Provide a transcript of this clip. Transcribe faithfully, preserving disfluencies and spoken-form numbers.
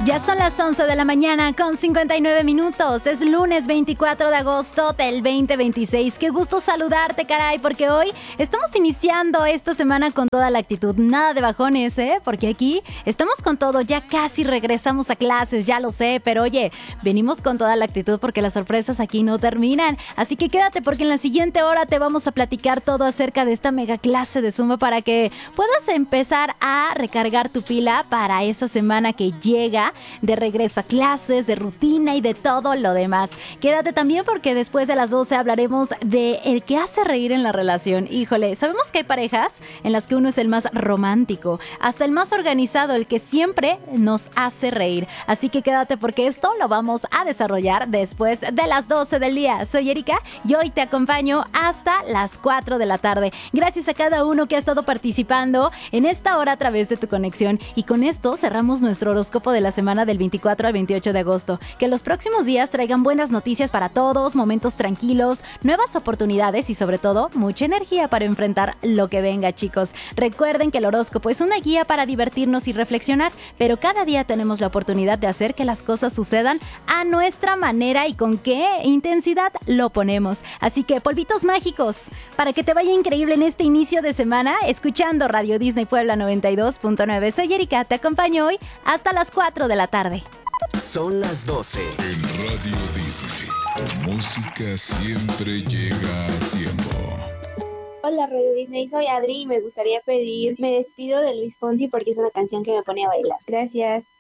Ya son las once de la mañana con cincuenta y nueve minutos. Es lunes veinticuatro de agosto del veinte veintiséis. Qué gusto saludarte, caray, porque hoy estamos iniciando esta semana con toda la actitud. Nada de bajones, ¿eh? Porque aquí estamos con todo. Ya casi regresamos a clases, ya lo sé. Pero oye, venimos con toda la actitud porque las sorpresas aquí no terminan. Así que quédate porque en la siguiente hora te vamos a platicar todo acerca de esta mega clase de Zumba para que puedas empezar a recargar tu pila para esa semana que llega de regreso a clases, de rutina y de todo lo demás. Quédate también porque después de las doce hablaremos de el que hace reír en la relación. Híjole, sabemos que hay parejas en las que uno es el más romántico, hasta el más organizado, el que siempre nos hace reír. Así que quédate porque esto lo vamos a desarrollar después de las doce del día. Soy Erika y hoy te acompaño hasta las cuatro de la tarde. Gracias a cada uno que ha estado participando en esta hora a través de tu conexión. Y con esto cerramos nuestro horóscopo de la semana del veinticuatro al veintiocho de agosto. Que los próximos días traigan buenas noticias para todos, momentos tranquilos, nuevas oportunidades y sobre todo mucha energía para enfrentar lo que venga, chicos. Recuerden que el horóscopo es una guía para divertirnos y reflexionar, pero cada día tenemos la oportunidad de hacer que las cosas sucedan a nuestra manera y con qué intensidad lo ponemos. Así que polvitos mágicos para que te vaya increíble en este inicio de semana escuchando Radio Disney Puebla noventa y dos punto nueve. Soy Erika, te acompaño hoy hasta las cuatro de la tarde. Son las doce. En Radio Disney, tu música siempre llega a tiempo. Hola Radio Disney, soy Adri y me gustaría pedir Me despido de Luis Fonsi porque es una canción que me pone a bailar. Gracias.